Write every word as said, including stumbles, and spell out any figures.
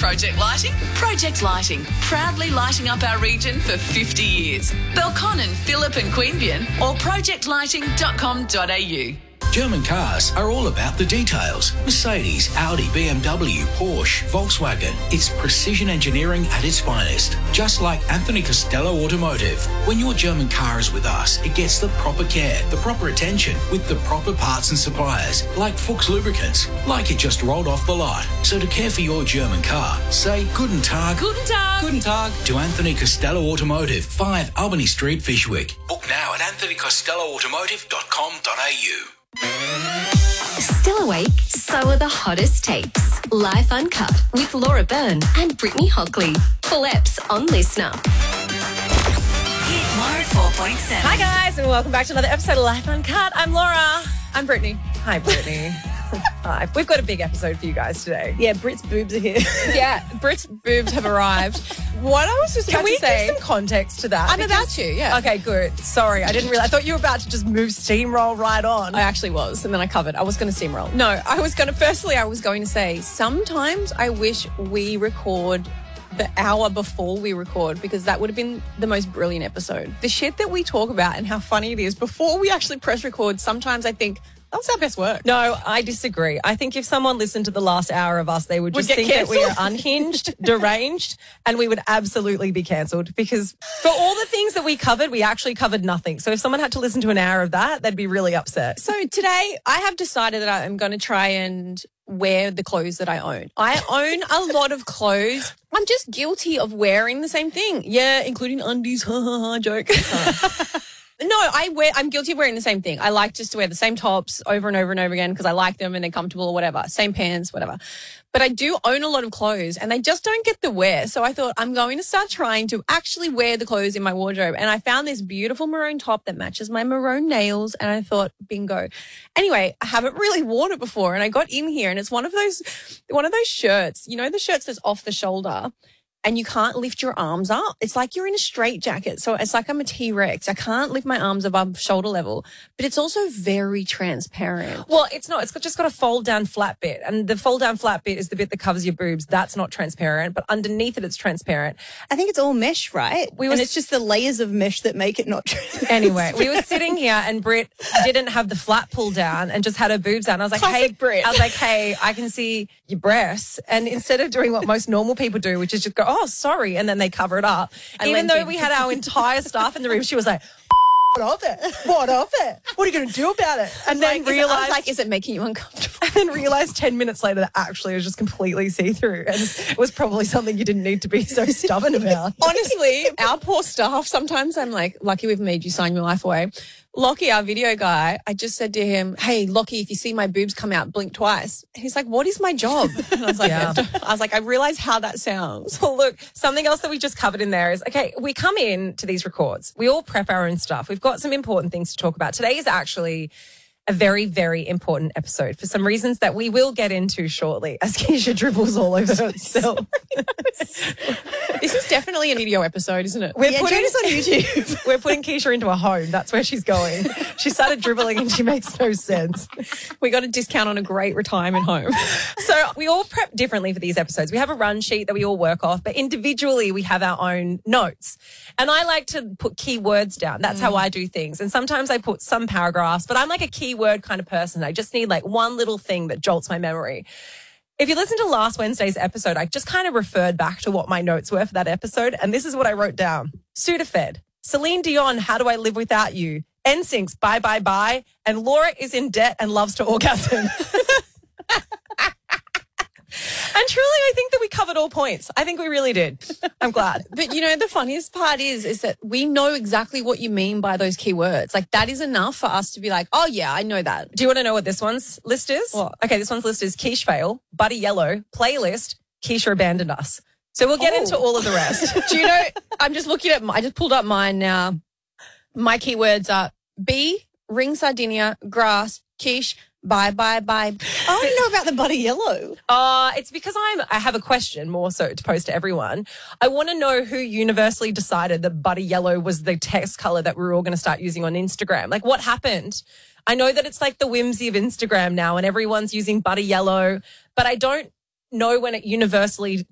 Project Lighting? Project Lighting, proudly lighting up our region for fifty years. Belconnen, Phillip and Queanbeyan or project lighting dot com dot a u. German cars are all about the details. Mercedes, Audi, B M W, Porsche, Volkswagen. It's precision engineering at its finest. Just like Anthony Costello Automotive. When your German car is with us, it gets the proper care, the proper attention, with the proper parts and suppliers, like Fuchs Lubricants, like it just rolled off the lot. So to care for your German car, say Guten Tag. Guten Tag. Guten Tag to Anthony Costello Automotive, five Albany Street, Fyshwick. Book now at anthony costello automotive dot com dot a u. Still awake? So are the hottest takes. Life Uncut with Laura Byrne and Brittany Hockley. Full eps on Listener. Hit one oh four point seven. Hi guys, and welcome back to another episode of Life Uncut. I'm Laura. I'm Brittany. Hi, Brittany. Hi. We've got a big episode for you guys today. Yeah, Brit's boobs are here. Yeah, Brit's boobs have arrived. What I was just Can about we to say. give some context to that? I'm Because- about to, yeah. Okay, good. Sorry, I didn't realize. I thought you were about to just move steamroll right on. I actually was, and then I covered. I was going to steamroll. No, I was going to, firstly, I was going to say, sometimes I wish we record the hour before we record, because that would have been the most brilliant episode. The shit that we talk about and how funny it is before we actually press record, sometimes I think, that was our best work. No, I disagree. I think if someone listened to the last hour of us, they would just Would get think that we are cancelled. unhinged, deranged, and we would absolutely be cancelled, because for all the things that we covered, we actually covered nothing. So if someone had to listen to an hour of that, they'd be really upset. So today I have decided that I'm going to try and wear the clothes that I own. I own a lot of clothes. I'm just guilty of wearing the same thing. Yeah, including undies. Ha ha ha, joke. No, I wear, I'm guilty of wearing the same thing. I like just to wear the same tops over and over and over again because I like them and they're comfortable or whatever. Same pants, whatever. But I do own a lot of clothes and they just don't get the wear. So I thought I'm going to start trying to actually wear the clothes in my wardrobe. And I found this beautiful maroon top that matches my maroon nails. And I thought, bingo. Anyway, I haven't really worn it before. And I got in here and it's one of those, one of those shirts, you know, the shirts that's off the shoulder. And you can't lift your arms up. It's like you're in a straight jacket. So it's like I'm a T-Rex. I can't lift my arms above shoulder level. But it's also very transparent. Well, it's not. It's got, just got a fold-down flat bit. And the fold-down flat bit is the bit that covers your boobs. That's not transparent. But underneath it, it's transparent. I think it's all mesh, right? We and was- it's just the layers of mesh that make it not transparent. Anyway, we were sitting here and Britt didn't have the flat pull down and just had her boobs out. And I was like, Classic hey, Brit. I was like, hey, I can see your breasts. And instead of doing what most normal people do, which is just go, oh, sorry, and then they cover it up. I Even leant though in. we had our entire staff in the room, she was like, What of it? What of it? What are you going to do about it? and then Like, is it- I realized, was like, is it making you uncomfortable? and then realized ten minutes later that actually it was just completely see-through. And it was probably something you didn't need to be so stubborn about. Honestly, our poor staff, sometimes I'm like, lucky we've made you sign your life away. Lockie, our video guy, I just said to him, hey, Lockie, if you see my boobs come out, blink twice. And he's like, what is my job? And I was like, Yeah. I was like, I realize how that sounds. Well, look, something else that we just covered in there is, okay, we come in to these records. We all prep our own stuff. We've got some important things to talk about. Today is actually a very, very important episode for some reasons that we will get into shortly as Keisha dribbles all over herself. This is definitely a video episode, isn't it? We're Yeah, putting join us on YouTube. We're putting Keisha into a home. That's where she's going. She started dribbling and she makes no sense. We got a discount on a great retirement home. So we all prep differently for these episodes. We have a run sheet that we all work off, but individually we have our own notes. And I like to put key words down. That's how I do things. And sometimes I put some paragraphs, but I'm like a keyword kind of person. I just need like one little thing that jolts my memory. If you listen to last Wednesday's episode, I just kind of referred back to what my notes were for that episode. And this is what I wrote down. Sudafed, Celine Dion, How Do I Live Without You? N Sync's Bye Bye Bye. And Laura is in debt and loves to orgasm. And truly, I think that we covered all points. I think we really did. I'm glad. But you know, the funniest part is, is that we know exactly what you mean by those keywords. Like that is enough for us to be like, oh yeah, I know that. Do you want to know what this one's list is? What? Okay, this one's list is Quiche Fail, Buddy Yellow, Playlist, Keisha Abandoned Us. So we'll get Oh. into all of the rest. Do you know, I'm just looking at, my, I just pulled up mine now. My keywords are bee, ring sardinia, grass, quiche, bye, bye, bye. I don't know about the Buddy Yellow. Uh, it's because I'm, I have a question more so to pose to everyone. I want to know who universally decided that Buddy Yellow was the text color that we were all going to start using on Instagram. Like what happened? I know that it's like the whimsy of Instagram now and everyone's using Buddy Yellow, but I don't know when it universally